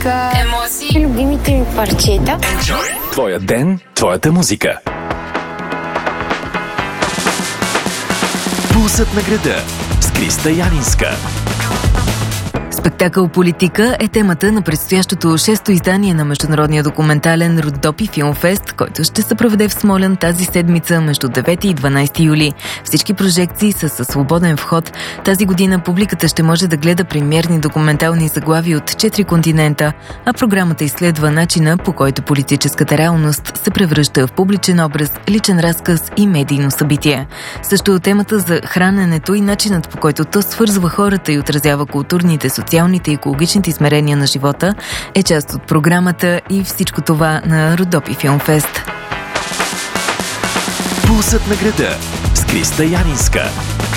музика, емоции, любимите ми парчета. Твоя ден, твоята музика. Пулсът на града с Криста Янинска. Спектакъл «Политика» е темата на предстоящото 6-то издание на международния документален Родопи Филмфест, който ще се проведе в Смолян тази седмица между 9 и 12 юли. Всички прожекции са със свободен вход. Тази година публиката ще може да гледа премиерни документални заглавия от 4 континента, а програмата изследва начина, по който политическата реалност се превръща в публичен образ, личен разказ и медийно събитие. Също темата за храненето и начинът, по който то свързва хората и отразява културните, социалните и екологичните измерения на живота е част от програмата и всичко това на Родопи Филмфест. Пулсът на града с Криста Янинска.